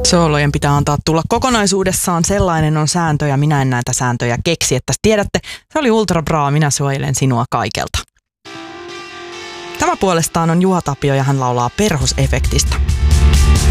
Soolojen pitää antaa tulla kokonaisuudessaan, sellainen on sääntö ja minä en näitä sääntöjä keksi, että tiedätte, se oli Ultra Bra, minä suojelen sinua kaikelta. Tämä puolestaan on Juha Tapio ja hän laulaa Perhosefektistä.